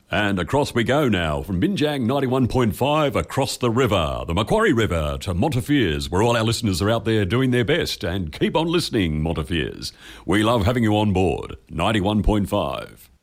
And across we go now, from Binjang 91.5 across the river, the Macquarie River, to Montefiores, where all our listeners are out there doing their best. And keep on listening, Montefiores. We love having you on board. 91.5.